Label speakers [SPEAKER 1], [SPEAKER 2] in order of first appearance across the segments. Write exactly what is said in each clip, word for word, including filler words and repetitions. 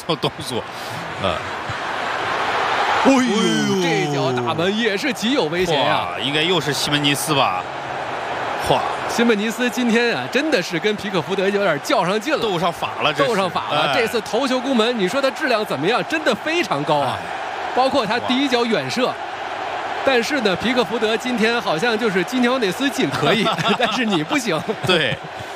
[SPEAKER 1] 种动作，呃。
[SPEAKER 2] 哎呦，这脚打门也是极有危险呀！
[SPEAKER 1] 应该又是西门尼斯吧？哇，
[SPEAKER 2] 西门尼斯今天啊，真的是跟皮克福德有点较上劲了，
[SPEAKER 1] 斗上法了，
[SPEAKER 2] 斗上法了。哎、这次头球攻门，你说他质量怎么样？真的非常高啊！哎、包括他第一脚远射。但是呢，皮克福德今天好像就是金条内斯进可以，但是你不行。
[SPEAKER 1] 对。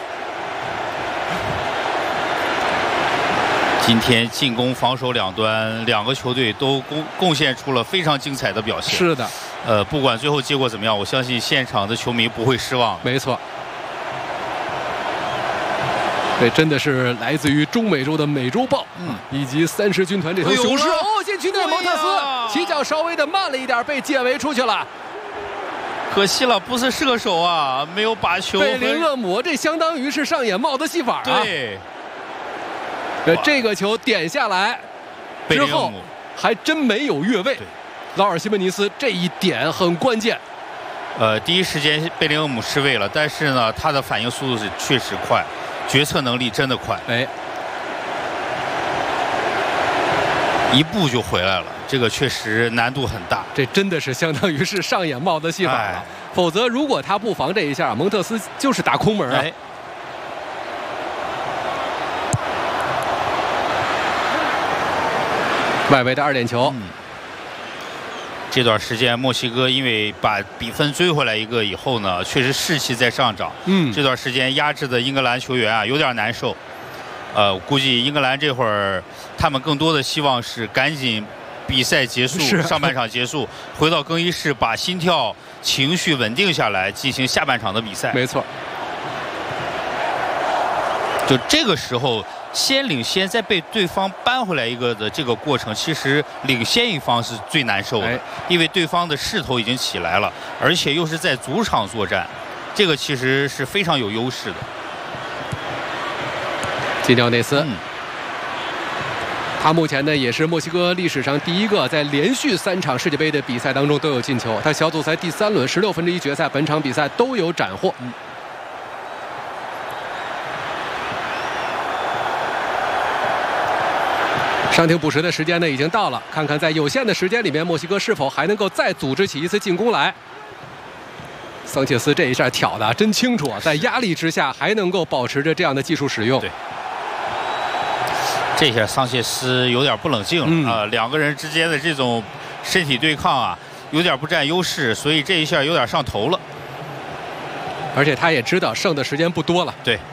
[SPEAKER 1] 今天进攻、防守两端，两个球队都贡贡献出了非常精彩的表现。
[SPEAKER 2] 是的，
[SPEAKER 1] 呃，不管最后结果怎么样，我相信现场的球迷不会失望。
[SPEAKER 2] 没错，这真的是来自于中美洲的美洲豹，嗯，以及三狮军团这头雄狮。哦，禁区内蒙特斯起脚稍微的慢了一点，被解围出去了。
[SPEAKER 1] 可惜了，不是射手啊，没有把球。
[SPEAKER 2] 贝林厄姆，这相当于是上演帽子戏法啊。
[SPEAKER 1] 对。
[SPEAKER 2] 呃，这个球点下来之后，还真没有越位。劳尔·西门尼斯这一点很关键。
[SPEAKER 1] 呃，第一时间贝林厄姆失位了，但是呢，他的反应速度是确实快，决策能力真的快。
[SPEAKER 2] 哎，
[SPEAKER 1] 一步就回来了，这个确实难度很大。
[SPEAKER 2] 这真的是相当于是上演帽子戏法了。哎、否则，如果他不防这一下，蒙特斯就是打空门啊。哎 外围的二点球、嗯，
[SPEAKER 1] 这段时间墨西哥因为把比分追回来一个以后呢，确实士气在上涨。嗯，这段时间压制的英格兰球员啊有点难受。呃，估计英格兰这会儿他们更多的希望是赶紧比赛结束，上半场结束，回到更衣室把心跳、情绪稳定下来，进行下半场的比赛。
[SPEAKER 2] 没错。
[SPEAKER 1] 就这个时候。 先领先，再被对方扳回来一个的这个过程，其实领先一方是最难受的，哎、因为对方的势头已经起来了，而且又是在主场作战，这个其实是非常有优势的。
[SPEAKER 2] 金条内斯，嗯、他目前呢也是墨西哥历史上第一个在连续三场世界杯的比赛当中都有进球，他小组赛第三轮十六分之一决赛本场比赛都有斩获。嗯 伤停补时的时间呢已经到了，看看在有限的时间里面，墨西哥是否还能够再组织起一次进攻来。桑切斯这一下挑的真清楚啊，在压力之下还能够保持着这样的技术使用。
[SPEAKER 1] 对，这下桑切斯有点不冷静了、嗯、啊，两个人之间的这种身体对抗啊，有点不占优势，所以这一下有点上头了。
[SPEAKER 2] 而且他也知道剩的时间不多了。
[SPEAKER 1] 对。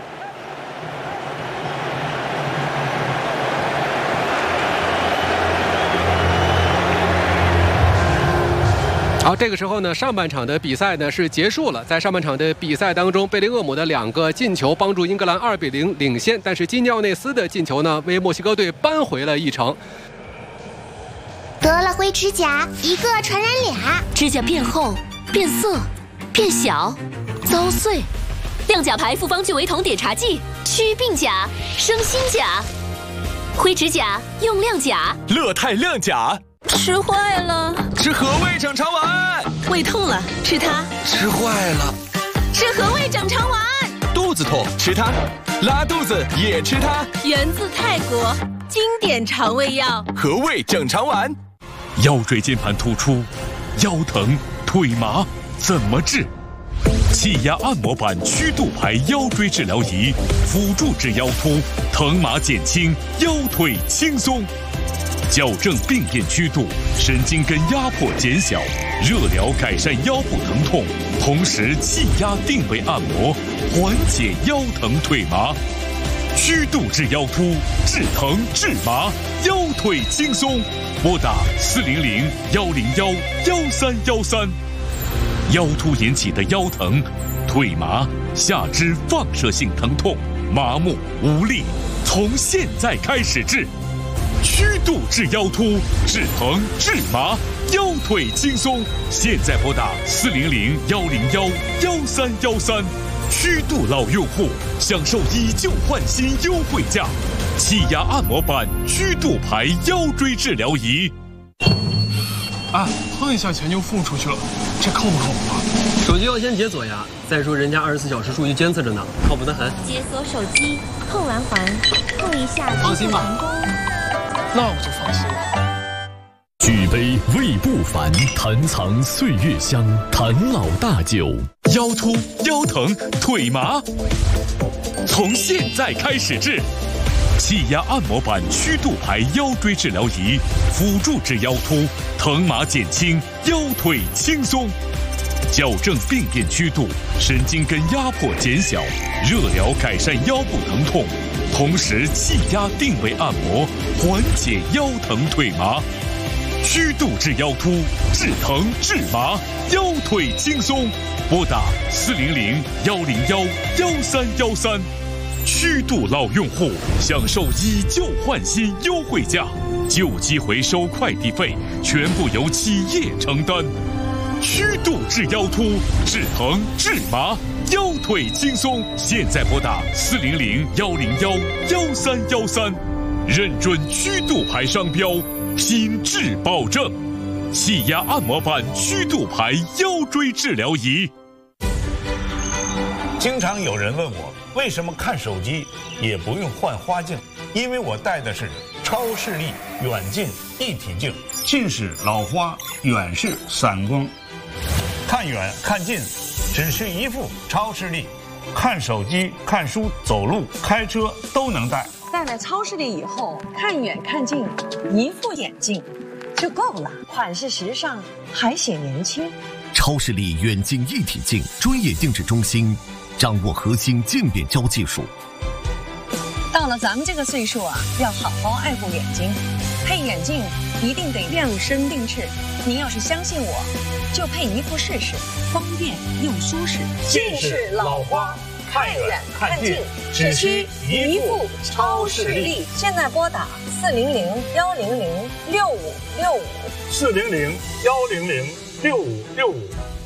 [SPEAKER 2] 好，这个时候呢，上半场的比赛呢是结束了。在上半场的比赛当中，贝林厄姆的两个进球帮助英格兰二比零领先，但是金条内斯的进球呢，为墨西哥队扳回了一城。
[SPEAKER 3] 得了灰指甲，一个传染俩，
[SPEAKER 4] 指甲变厚、变色、变小、遭碎。亮甲牌复方聚维酮碘茶剂，祛病甲、生新甲。灰指甲用亮甲，
[SPEAKER 5] 乐泰亮甲。
[SPEAKER 4] 吃坏了，
[SPEAKER 5] 吃和味整肠丸。
[SPEAKER 4] 胃痛了，吃它。
[SPEAKER 5] 吃坏了，
[SPEAKER 4] 吃和味整肠丸。
[SPEAKER 5] 肚子痛，吃它。拉肚子也吃它。
[SPEAKER 4] 源自泰国，经典肠胃药。
[SPEAKER 5] 和味整肠丸。腰椎间盘突出，腰疼、腿麻怎么治？气压按摩板曲度牌腰椎治疗仪，辅助治腰突，疼麻减轻，腰腿轻松。 矫正病变曲度，神经根压迫减小，热疗改善腰部疼痛，同时气压定位按摩，缓解腰疼腿麻。曲度治腰突，治疼治麻，腰腿轻松。拨打四零零幺零幺幺三幺三。腰突引起的腰疼、腿麻、下肢放射性疼痛、麻木无力，从现在开始治。 曲度治腰突，治疼治麻，腰腿轻松。现在拨打四零零幺零幺幺三幺三。曲度老用户享受以旧换新优惠价，气压按摩板曲度牌腰椎治疗仪。
[SPEAKER 6] 啊，碰一下钱就付出去了，这靠不靠谱啊？
[SPEAKER 7] 手机要先解锁呀。再说人家二十四小时数据监测着呢，靠谱得很。
[SPEAKER 3] 解锁手机，碰完环，碰一下。
[SPEAKER 7] 放心吧。
[SPEAKER 6] 那我就放心了。
[SPEAKER 5] 举杯味不凡，坛藏岁月香。坛老大酒，腰突、腰疼、腿麻，从现在开始治。气压按摩板曲度牌腰椎治疗仪，辅助治腰突，疼麻减轻，腰腿轻松。矫正病变曲度，神经根压迫减小，热疗改善腰部疼痛，同时气压定位按摩，缓解腰疼腿麻。曲度治腰突，治疼治麻，腰腿轻松。拨打四零零幺零幺幺三幺三。曲度老用户享受以旧换新优惠价，旧机回收快递费全部由企业承担。曲度治腰突，治疼治麻，腰腿轻松。现在拨打四零零幺零幺幺三幺三，认准曲度牌商标，品质保证。气压按摩板曲度牌腰椎治疗仪。
[SPEAKER 8] 经常有人问我，为什么看手机也不用换花镜？因为我戴的是超视力远近一体镜，近视老花，远视散光。看远看近，只需一副超视力，看手机、看书、走路、开车都能戴。
[SPEAKER 9] 戴了超视力以后，看远看近，一副眼镜就够了，款式时尚，还显年轻。
[SPEAKER 10] 超视力远近一体镜专业定制中心，掌握核心渐变焦技术。
[SPEAKER 9] 到了咱们这个岁数啊，要好好爱护眼睛，配眼镜一定得量身定制。您要是相信我，就配一副试试，方便又舒适。
[SPEAKER 8] 近视老花，看远看近，只需一副超视力。
[SPEAKER 9] 现在拨打四零零幺零零六五六五，
[SPEAKER 8] 四零零幺零零六五六五。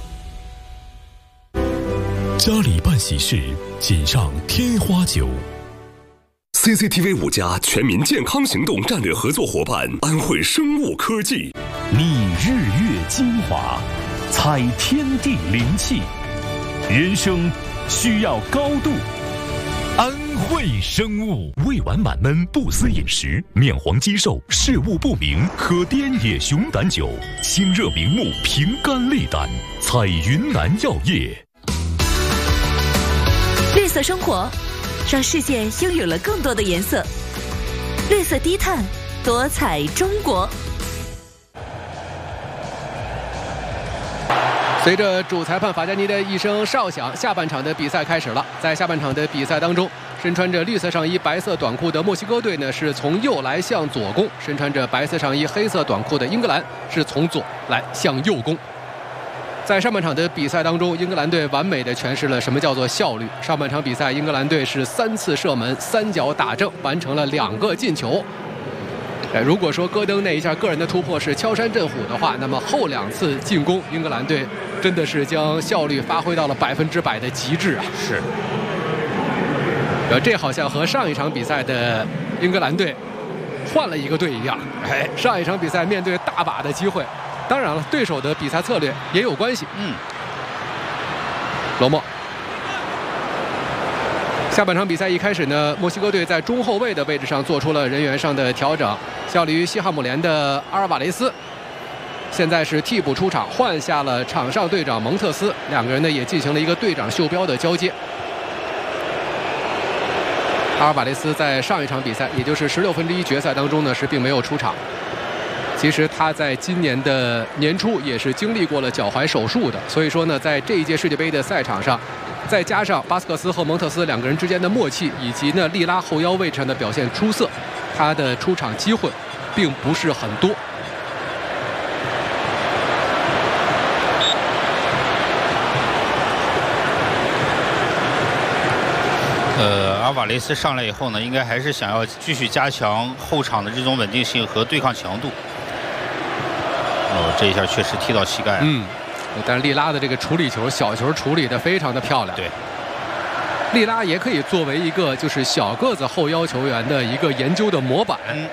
[SPEAKER 5] 家里办喜事，请上天花酒。
[SPEAKER 11] C C T V 五家全民健康行动战略合作伙伴安徽生物科技，
[SPEAKER 5] 觅日月精华，采天地灵气，人生需要高度。安徽生物，胃脘满闷不思饮食，面黄肌瘦，视物不明，可滇野熊胆酒，清热明目，平肝利胆，采云南药业。
[SPEAKER 4] 绿色生活，让世界拥有了更多的颜色。绿色低碳，多彩中国。
[SPEAKER 2] 随着主裁判法加尼的一声哨响，下半场的比赛开始了。在下半场的比赛当中，身穿着绿色上衣、白色短裤的墨西哥队呢是从右来向左攻；身穿着白色上衣、黑色短裤的英格兰是从左来向右攻。在上半场的比赛当中，英格兰队完美的诠释了什么叫做效率。上半场比赛，英格兰队是三次射门，三脚打正，完成了两个进球。呃，如果说戈登那一下个人的突破是敲山震虎的话，那么后两次进攻，英格兰队真的是将效率发挥到了百分之百的极致啊！
[SPEAKER 1] 是。
[SPEAKER 2] 呃，这好像和上一场比赛的英格兰队换了一个队一样。哎，上一场比赛面对大把的机会。当然了，对手的比赛策略也有关系。
[SPEAKER 1] 嗯，
[SPEAKER 2] 罗莫。下半场比赛一开始呢，墨西哥队在中后卫的位置上做出了人员上的调整，效力于西汉姆联的阿尔瓦雷斯，现在是替补出场，换下了场上队长蒙特斯，两个人呢也进行了一个队长袖标的交接。阿尔瓦雷斯在上一场比赛，也就是十六分之一决赛当中呢是并没有出场。其实他在今年的年初也是经历过了脚踝手术的，所以说呢，在这一届世界杯的赛场上，再加上巴斯克斯和蒙特斯两个人之间的默契，以及呢利拉后腰位置上的表现出色，他的出场机会并不是很多。
[SPEAKER 1] 呃，阿瓦雷斯上来以后呢，应该还是想要继续加强后场的这种稳定性和对抗强度。哦，这一下确实踢到膝盖了。
[SPEAKER 2] 嗯，但是利拉的这个处理球，小球处理得非常的漂亮。
[SPEAKER 1] 对，
[SPEAKER 2] 利拉也可以作为一个就是小个子后腰球员的一个研究的模板。
[SPEAKER 1] 嗯。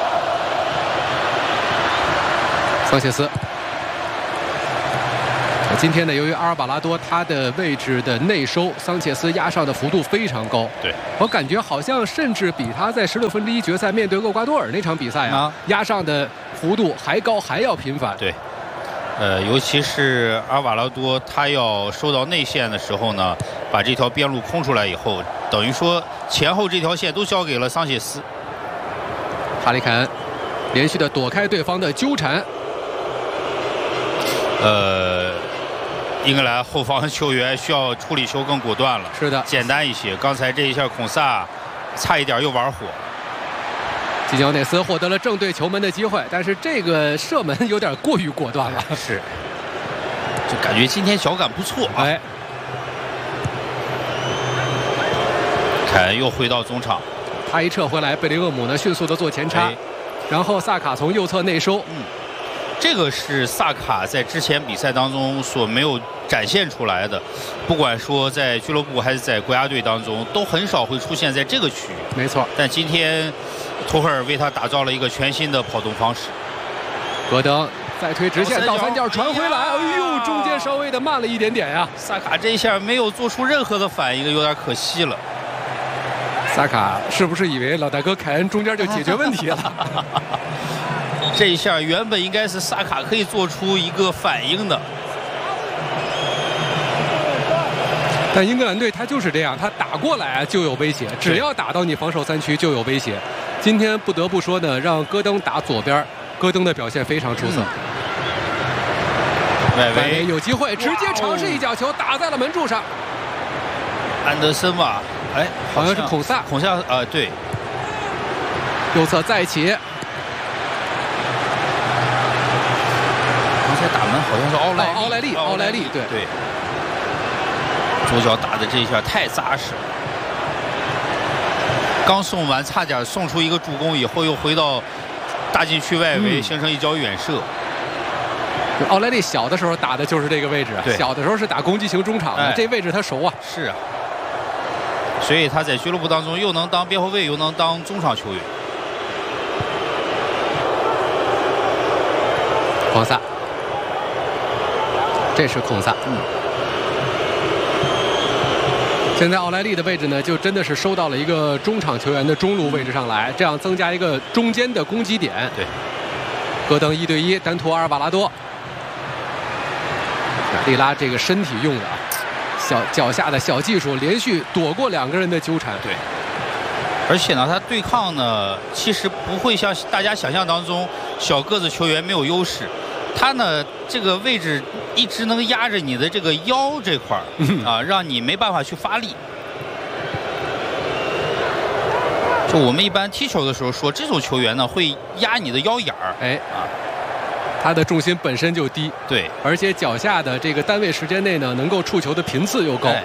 [SPEAKER 2] 桑切斯今天呢，由于阿尔瓦拉多他的位置的内收，桑切斯压上的幅度非常高。
[SPEAKER 1] 对，
[SPEAKER 2] 我感觉好像甚至比他在十六分之一决赛面对厄瓜多尔那场比赛啊，压上的幅度还高，还要频繁。
[SPEAKER 1] 对，呃，尤其是阿尔瓦拉多他要收到内线的时候呢，把这条边路空出来以后，等于说前后这条线都交给了桑切斯。
[SPEAKER 2] 哈里凯恩连续的躲开对方的纠缠。
[SPEAKER 1] 呃。英格兰后方球员需要处理球更果断了，
[SPEAKER 2] 是的，
[SPEAKER 1] 简单一些。刚才这一下孔萨差一点又玩火。
[SPEAKER 2] 基焦内斯获得了正对球门的机会，但是这个射门有点过于果断了。
[SPEAKER 1] 是，就感觉今天脚感不错啊。
[SPEAKER 2] 哎，
[SPEAKER 1] 凯恩又回到中场，
[SPEAKER 2] 他一撤回来，贝林厄姆呢迅速的做前插，哎、然后萨卡从右侧内收。
[SPEAKER 1] 嗯。这个是萨卡在之前比赛当中所没有展现出来的，不管说在俱乐部还是在国家队当中，都很少会出现在这个区域。
[SPEAKER 2] 没错，
[SPEAKER 1] 但今天图赫尔为他打造了一个全新的跑动方式。
[SPEAKER 2] 戈登再推直线倒三角传回来，哎呦，中间稍微的慢了一点点呀。
[SPEAKER 1] 萨卡这一下没有做出任何的反应，有点可惜了。
[SPEAKER 2] 萨卡是不是以为老大哥凯恩中间就解决问题了？
[SPEAKER 1] 这一下原本应该是萨卡可以做出一个反应的，
[SPEAKER 2] 但英格兰队他就是这样，他打过来就有威胁，只要打到你防守三区就有威胁。今天不得不说呢，让戈登打左边，戈登的表现非常出色。
[SPEAKER 1] 外围
[SPEAKER 2] 有机会，直接尝试一脚球打在了门柱上。
[SPEAKER 1] 安德森吧，哎，
[SPEAKER 2] 好像是孔萨，
[SPEAKER 1] 孔萨，呃，对，
[SPEAKER 2] 右侧再起。
[SPEAKER 1] 打门好像是奥莱利，
[SPEAKER 2] 奥莱利，奥莱利，对
[SPEAKER 1] 对，左脚打的这一下太扎实了。刚送完，差点送出一个助攻，以后又回到大禁区外围，嗯、形成一脚远射。
[SPEAKER 2] 奥莱利小的时候打的就是这个位置，小的时候是打攻击型中场的，哎、这位置他熟啊。
[SPEAKER 1] 是啊，所以他在俱乐部当中又能当边后卫，又能当中场球员。
[SPEAKER 2] 孔萨。这是孔萨，嗯，现在奥莱利的位置呢，就真的是收到了一个中场球员的中路位置上来，这样增加一个中间的攻击点。
[SPEAKER 1] 对，
[SPEAKER 2] 戈登一对一单图阿尔瓦拉多，利拉这个身体用的啊，小脚下的小技术，连续躲过两个人的纠缠。
[SPEAKER 1] 对，而且呢，他对抗呢，其实不会像大家想象当中，小个子球员没有优势。他呢，这个位置一直能压着你的这个腰这块儿、嗯、啊，让你没办法去发力。就我们一般踢球的时候说，这种球员呢会压你的腰眼儿，
[SPEAKER 2] 哎啊，他的重心本身就低，
[SPEAKER 1] 对，
[SPEAKER 2] 而且脚下的这个单位时间内呢，能够触球的频次又高。哎，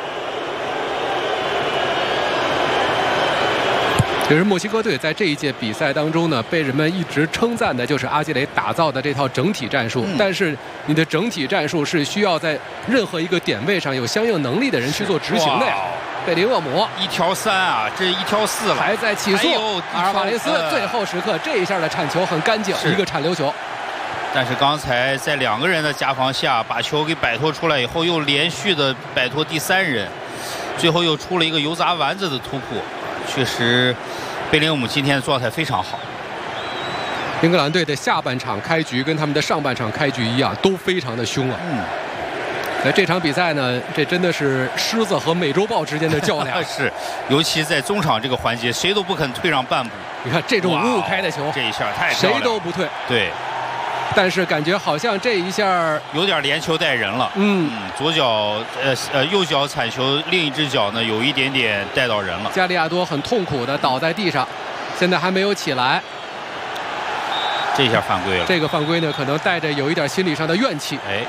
[SPEAKER 2] 其实墨西哥队在这一届比赛当中呢，被人们一直称赞的就是阿基雷打造的这套整体战术。嗯、但是你的整体战术是需要在任何一个点位上有相应能力的人去做执行的呀。贝林厄姆
[SPEAKER 1] 一挑三啊，这一挑四了，
[SPEAKER 2] 还在起速。阿尔瓦雷斯最后时刻这一下的铲球很干净，一个铲流球。
[SPEAKER 1] 但是刚才在两个人的夹防下，把球给摆脱出来以后，又连续的摆脱第三人，最后又出了一个油炸丸子的突破。确实，贝林厄姆今天的状态非常好。
[SPEAKER 2] 英格兰队的下半场开局跟他们的上半场开局一样，都非常的凶啊。嗯。在这场比赛呢，这真的是狮子和美洲豹之间的较量。
[SPEAKER 1] 是，尤其在中场这个环节，谁都不肯退让半步。
[SPEAKER 2] 你看这种五五开的球，
[SPEAKER 1] 这一下太
[SPEAKER 2] 谁都不退。
[SPEAKER 1] 对。
[SPEAKER 2] 但是感觉好像这一下
[SPEAKER 1] 有点连球带人了。
[SPEAKER 2] 嗯，
[SPEAKER 1] 嗯左脚呃呃右脚铲球，另一只脚呢有一点点带到人了。
[SPEAKER 2] 加利亚多很痛苦的倒在地上，现在还没有起来。
[SPEAKER 1] 这下犯规了。
[SPEAKER 2] 这个犯规呢，可能带着有一点心理上的怨气。
[SPEAKER 1] 哎，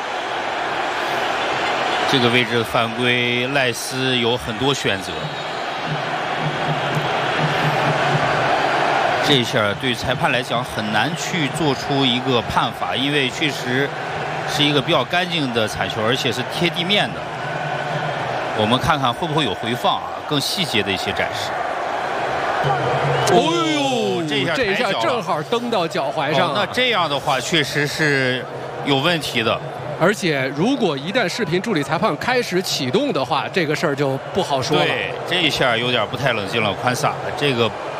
[SPEAKER 1] 这个位置的犯规，赖斯有很多选择。这一下对裁判来讲很难去做出一个判罚，因为确实是一个比较干净的铲球，而且是贴地面的。我们看看会不会有回放啊，更细节的一些展示。
[SPEAKER 2] 哦呦，这一下这一下正好蹬到脚踝上、啊
[SPEAKER 1] 哦。那这样的话确实是有问题的。
[SPEAKER 2] 而且，如果一旦视频助理裁判开始启动的话，这个事儿就不好说了。
[SPEAKER 1] 对，这一下有点不太冷静了，宽萨，这个